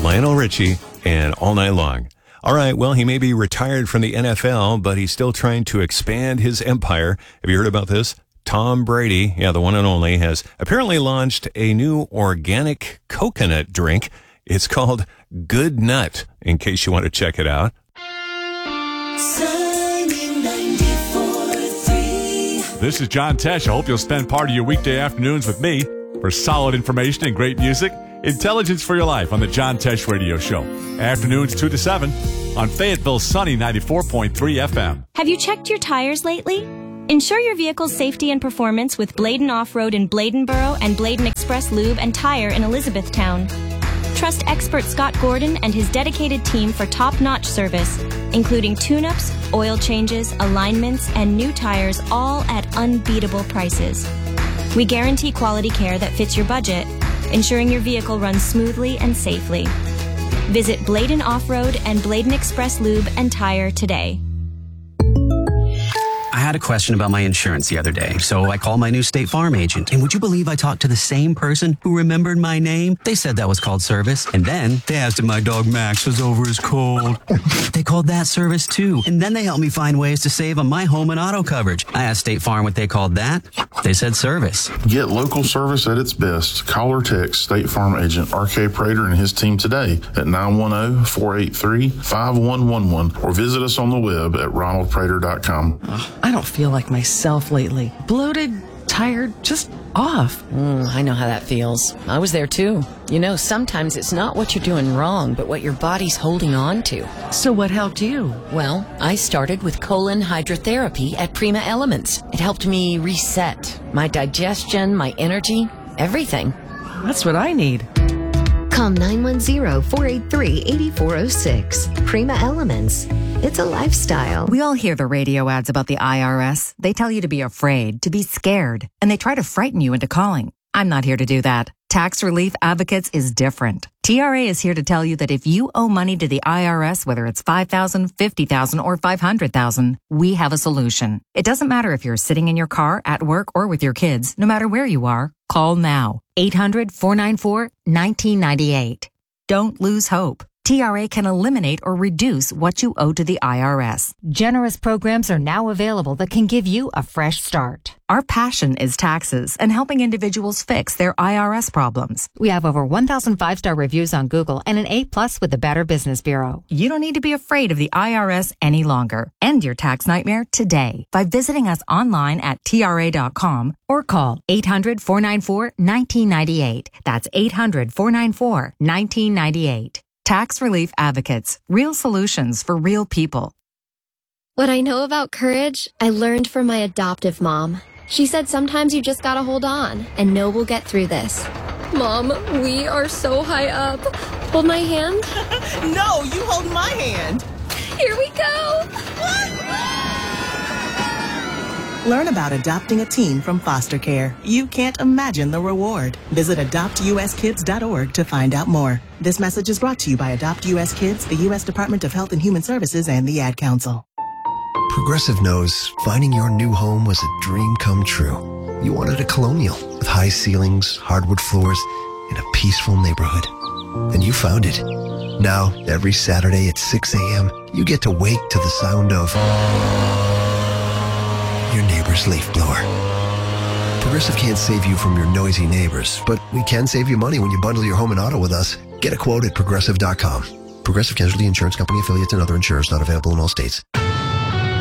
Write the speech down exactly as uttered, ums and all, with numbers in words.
Lionel Richie and All Night Long. All right, well, he may be retired from the N F L, but he's still trying to expand his empire. Have you heard about this? Tom Brady, yeah, the one and only, has apparently launched a new organic coconut drink. It's called Good Nut, in case you want to check it out. This is John Tesh. I hope you'll spend part of your weekday afternoons with me for solid information and great music. Intelligence for your life on the John Tesh Radio Show. Afternoons two to seven on Fayetteville's Sunny ninety-four point three F M. Have you checked your tires lately? Ensure your vehicle's safety and performance with Bladen Off-Road in Bladenboro and Bladen Express Lube and Tire in Elizabethtown. Trust expert Scott Gordon and his dedicated team for top-notch service, including tune-ups, oil changes, alignments, and new tires, all at unbeatable prices. We guarantee quality care that fits your budget, ensuring your vehicle runs smoothly and safely. Visit Bladen Off-Road and Bladen Express Lube and Tire today. I had a question about my insurance the other day, so I called my new State Farm agent. And would you believe I talked to the same person who remembered my name? They said that was called service. And then they asked if my dog Max was over his cold. They called that service too. And then they helped me find ways to save on my home and auto coverage. I asked State Farm what they called that. They said service. Get local service at its best. Call or text State Farm agent R K Prater and his team today at nine one zero, four eight three, five one one one or visit us on the web at ronald prater dot com. I don't feel like myself lately. Bloated, tired, just off. Mm, I know how that feels. I was there too. You know, sometimes it's not what you're doing wrong, but what your body's holding on to. So what helped you? Well, I started with colon hydrotherapy at Prima Elements. It helped me reset my digestion, my energy, everything. That's what I need. Call nine one zero, four eight three, eight four zero six. Prima Elements. It's a lifestyle. We all hear the radio ads about the I R S. They tell you to be afraid, to be scared, and they try to frighten you into calling. I'm not here to do that. Tax Relief Advocates is different. T R A is here to tell you that if you owe money to the I R S, whether it's five thousand dollars, fifty thousand dollars, or five hundred thousand dollars, we have a solution. It doesn't matter if you're sitting in your car, at work, or with your kids. No matter where you are, call now. eight hundred, four nine four, one nine nine eight. Don't lose hope. T R A can eliminate or reduce what you owe to the I R S. Generous programs are now available that can give you a fresh start. Our passion is taxes and helping individuals fix their I R S problems. We have over one thousand five-star reviews on Google and an A plus with the Better Business Bureau. You don't need to be afraid of the I R S any longer. End your tax nightmare today by visiting us online at T R A dot com or call eight hundred, four nine four, one nine nine eight. That's eight hundred, four nine four, one nine nine eight. Tax Relief Advocates. Real solutions for real people. What I know about courage, I learned from my adoptive mom. She said sometimes you just gotta hold on and know we'll get through this. Mom, we are so high up. Hold my hand. No, you hold my hand. Here we go. Learn about adopting a teen from foster care. You can't imagine the reward. Visit adopt u s kids dot org to find out more. This message is brought to you by Adopt U S Kids, the U S Department of Health and Human Services, and the Ad Council. Progressive knows finding your new home was a dream come true. You wanted a Colonial with high ceilings, hardwood floors, and a peaceful neighborhood. And you found it. Now, every Saturday at six a.m., you get to wake to the sound of your neighbor's leaf blower. Progressive can't save you from your noisy neighbors, but we can save you money when you bundle your home and auto with us. Get a quote at progressive dot com. Progressive Casualty Insurance Company affiliates and other insurers not available in all states.